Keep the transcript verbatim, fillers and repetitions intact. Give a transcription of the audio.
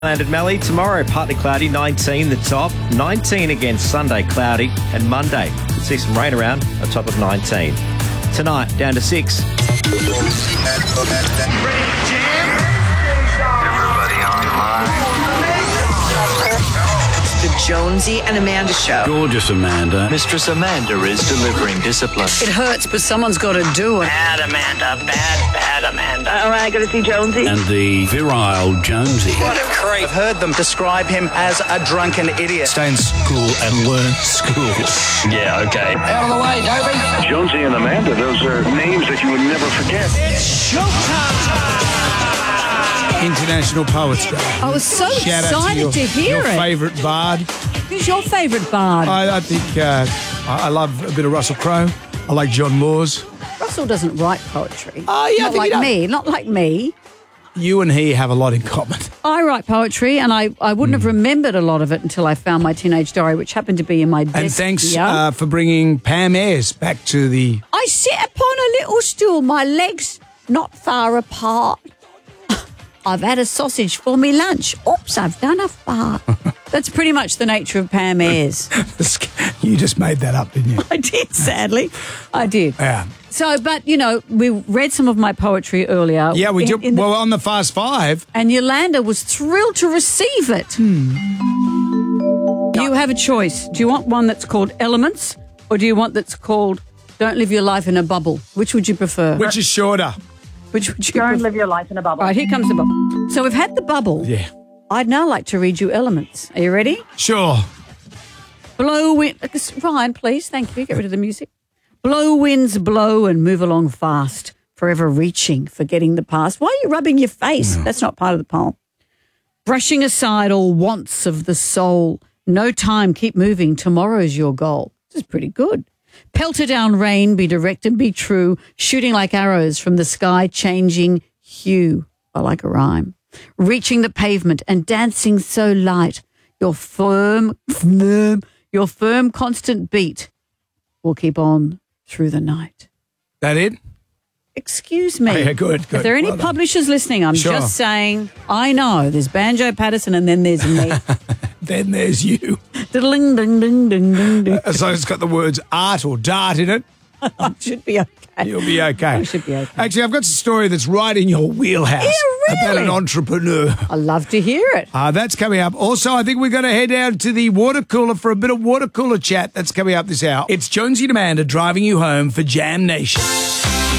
Landed Melly, tomorrow partly cloudy, nineteen the top, nineteen again Sunday cloudy, and Monday we'll see some rain around, a top of nineteen. Tonight down to six. Everybody online. The Jonesy and Amanda Show. Gorgeous Amanda. Mistress Amanda is delivering discipline. It hurts, but someone's got to do it. Bad Amanda, bad, bad Amanda. All right, going to see Jonesy. And the virile Jonesy. What a creep. I've heard them describe him as a drunken idiot. Stay in school and learn school. Yeah, okay. Out of the way, Toby. Jonesy and Amanda, those are names that you would never forget. It's showtime. International Poets Day. I was so Shout out excited to, your, to hear your it. favourite bard. Who's your favourite bard? I, I think uh, I I love a bit of Russell Crowe. I like John Laws. Russell doesn't write poetry. Oh, yeah, I not think he like does. me. Not like me. You and he have a lot in common. I write poetry, and I, I wouldn't Mm. have remembered a lot of it until I found my teenage diary, which happened to be in my desk. And thanks here. uh, for bringing Pam Ayres back to the... I sit upon a little stool, my legs not far apart. I've had a sausage for me lunch. Oops, I've done a fart. That's pretty much the nature of Pam Ayres. You just made that up, didn't you? I did, sadly. I did. Yeah. So, but, you know, we read some of my poetry earlier. Yeah, we in- did. in the- Well, on the Fast Five. And Yolanda was thrilled to receive it. Hmm. You have a choice. Do you want one that's called Elements, or do you want that's called Don't Live Your Life in a Bubble? Which would you prefer? Which is shorter? Which would you Don't prefer? live your life in a bubble. Right, here comes the bubble. So we've had the bubble. Yeah. I'd now like to read you Elements. Are you ready? Sure. Blow wind. Ryan, please. Thank you. Get rid of the music. Blow winds blow and move along fast, forever reaching, forgetting the past. Why are you rubbing your face? Mm. That's not part of the poem. Brushing aside all wants of the soul. No time, keep moving. Tomorrow's your goal. This is pretty good. Pelter down rain, be direct and be true. Shooting like arrows from the sky, changing hue. I like a rhyme. Reaching the pavement and dancing so light. Your firm, firm, your firm constant beat will keep on through the night. That it? Excuse me. Oh, yeah, good, good. If there are any Well done. publishers listening, I'm Sure. just saying, I know there's Banjo Patterson and then there's me. Then there's you. Ding, ding, ding, ding, ding, ding. So it's got the words art or dart in it. I should be okay. You'll be okay. I should be okay. Actually, I've got a story that's right in your wheelhouse. Yeah, About really? an entrepreneur. I love to hear it. Uh, that's coming up. Also, I think we're going to head down to the water cooler for a bit of water cooler chat. That's coming up this hour. It's Jonesy and Amanda driving you home for Jam Nation.